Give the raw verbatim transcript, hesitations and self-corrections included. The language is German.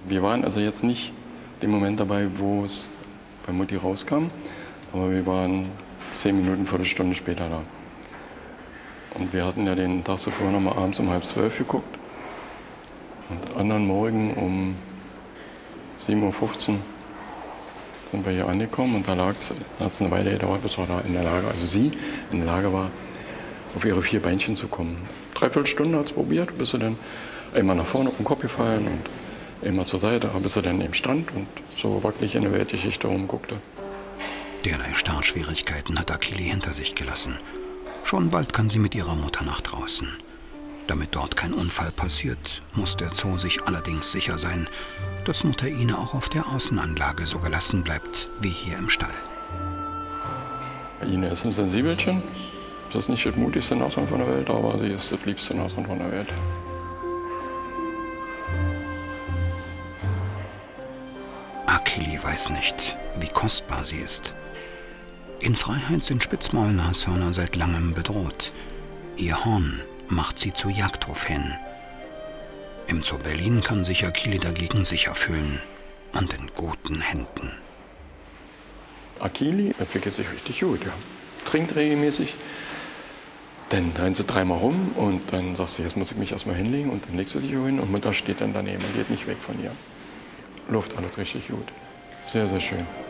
Wir waren also jetzt nicht den Moment dabei, wo es bei Mutti rauskam, aber wir waren zehn Minuten, Viertelstunde später da. Und wir hatten ja den Tag zuvor noch mal abends um halb zwölf geguckt. Und anderen Morgen um sieben Uhr fünfzehn sind wir hier angekommen und da hat es eine Weile gedauert, bis wir da in der Lage, also sie in der Lage war, auf ihre vier Beinchen zu kommen. Dreiviertel Stunde hat es probiert, bis sie dann einmal nach vorne auf den Kopf gefallen und einmal zur Seite, bis sie dann eben stand und so wirklich in der Weltgeschichte rumguckte. Derlei Startschwierigkeiten hat Achille hinter sich gelassen. Schon bald kann sie mit ihrer Mutter nach draußen. Damit dort kein Unfall passiert, muss der Zoo sich allerdings sicher sein, dass Mutter Ine auch auf der Außenanlage so gelassen bleibt wie hier im Stall. Ine ist ein Sensibelchen. Das ist nicht das mutigste Nashorn von der Welt, aber sie ist das liebste Nashorn von der Welt. Achille weiß nicht, wie kostbar sie ist. In Freiheit sind Spitzmaulnashörner seit langem bedroht. Ihr Horn macht sie zu Jagdtrophäen. Im Zoo Berlin kann sich Achille dagegen sicher fühlen und in guten Händen. Achille entwickelt sich richtig gut, ja. Trinkt regelmäßig, dann rennt sie dreimal rum und dann sagt sie, jetzt muss ich mich erstmal hinlegen und dann legt sie sich hin und Mutter steht dann daneben und geht nicht weg von ihr. Läuft alles richtig gut. Sehr, sehr schön.